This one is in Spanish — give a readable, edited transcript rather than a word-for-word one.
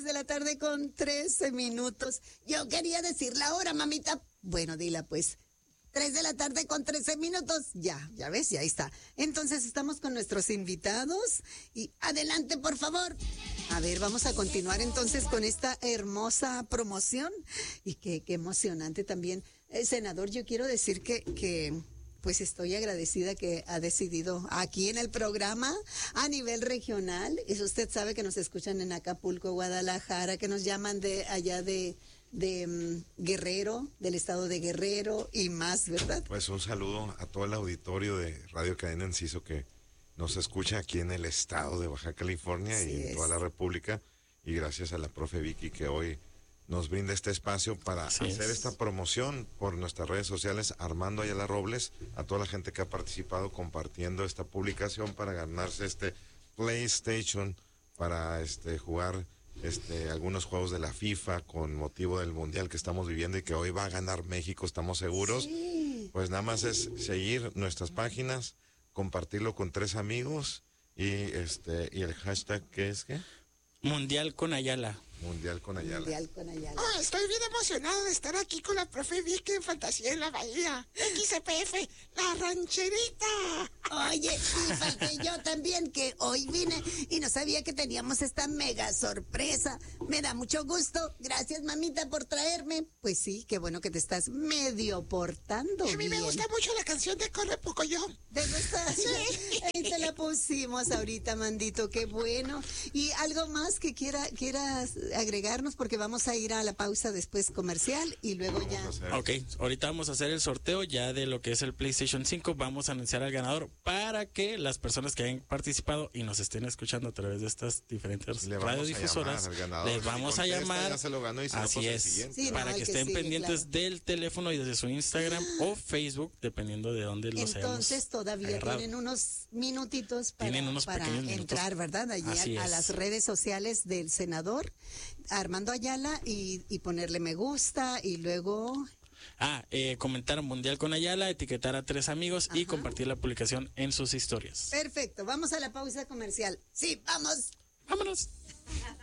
3:13 p.m. Yo quería decir la hora, mamita. Bueno, dila pues. 3:13 p.m. Ya ves, ya ahí está. Entonces estamos con nuestros invitados y adelante, por favor. A ver, vamos a continuar entonces con esta hermosa promoción y qué emocionante también. Senador, yo quiero decir que pues estoy agradecida que ha decidido aquí en el programa a nivel regional. Y usted sabe que nos escuchan en Acapulco, Guadalajara, que nos llaman de allá de Guerrero, del estado de Guerrero y más, ¿verdad? Pues un saludo a todo el auditorio de Radio Cadena Enciso que nos escucha aquí en el estado de Baja California y en toda la República, y gracias a la profe Vicky que hoy nos brinda este espacio para hacer esta promoción por nuestras redes sociales. Armando Ayala Robles, a toda la gente que ha participado compartiendo esta publicación para ganarse este PlayStation para jugar algunos juegos de la FIFA con motivo del mundial que estamos viviendo y que hoy va a ganar México, estamos seguros. Sí. Pues nada más es seguir nuestras páginas, compartirlo con 3 amigos y el hashtag ¿qué es qué? Mundial con Ayala. Mundial con Ayala. Mundial con Ayala. Oh, estoy bien emocionado de estar aquí con la profe Vicky en Fantasía en la Bahía. XPF, la rancherita. Oye, y falté yo también, que hoy vine y no sabía que teníamos esta mega sorpresa. Me da mucho gusto. Gracias, mamita, por traerme. Pues sí, qué bueno que te estás medio portando bien. A mí me gusta mucho la canción de Corre Pocoyo. ¿Te gusta? Sí. Ahí te la pusimos ahorita, Mandito, qué bueno. ¿Y algo más que quieras agregarnos? Porque vamos a ir a la pausa después comercial y luego ya. Ok, ahorita vamos a hacer el sorteo ya de lo que es el PlayStation 5. Vamos a anunciar al ganador para que las personas que hayan participado y nos estén escuchando a través de estas diferentes radiodifusoras, les vamos a llamar. Ya se lo ganó y se así es, sí, para que estén pendientes del teléfono y desde su Instagram o Facebook, dependiendo de dónde los hayamos. Entonces todavía agarrado. tienen unos minutitos para pequeños entrar, minutos. ¿verdad? Allí a las redes sociales del senador Armando Ayala y ponerle me gusta y luego comentar Mundial con Ayala, etiquetar a 3 amigos y compartir la publicación en sus historias. Perfecto, vamos a la pausa comercial. Sí, vamos. Vámonos.